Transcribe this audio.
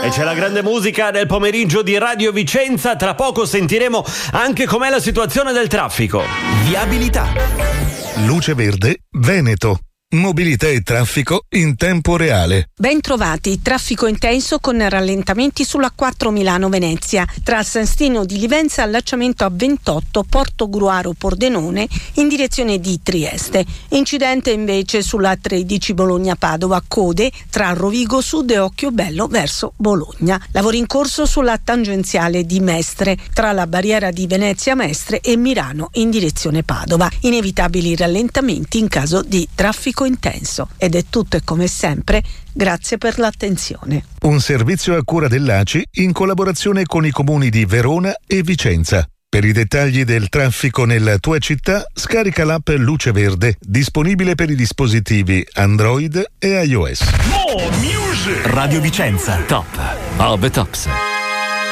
E c'è la grande musica nel pomeriggio di Radio Vicenza. Tra poco sentiremo anche com'è la situazione del traffico. Viabilità. Luce Verde, Veneto. Mobilità e traffico in tempo reale. Ben trovati, traffico intenso con rallentamenti sulla 4 Milano-Venezia, tra San Stino di Livenza allacciamento a 28 Porto Gruaro Pordenone in direzione di Trieste. Incidente invece sulla 13 Bologna-Padova, code tra Rovigo Sud e Occhiobello verso Bologna. Lavori in corso sulla tangenziale di Mestre, tra la barriera di Venezia Mestre e Mirano in direzione Padova. Inevitabili rallentamenti in caso di traffico intenso. Ed è tutto, e come sempre grazie per l'attenzione. Un servizio a cura dell'ACI in collaborazione con i comuni di Verona e Vicenza. Per i dettagli del traffico nella tua città, scarica l'app Luce Verde, disponibile per i dispositivi Android e iOS. Radio Vicenza, top of the tops.